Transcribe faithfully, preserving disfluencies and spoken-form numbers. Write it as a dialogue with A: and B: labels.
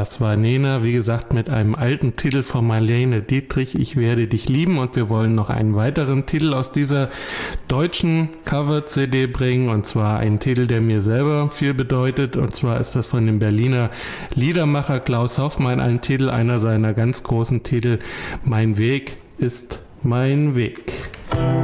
A: Das war Nena, wie gesagt, mit einem alten Titel von Marlene Dietrich, Ich werde dich lieben. Und wir wollen noch einen weiteren Titel aus dieser deutschen Cover-C D bringen. Und zwar einen Titel, der mir selber viel bedeutet. Und zwar ist das von dem Berliner Liedermacher Klaus Hoffmann, ein Titel, einer seiner ganz großen Titel, Mein Weg ist mein Weg.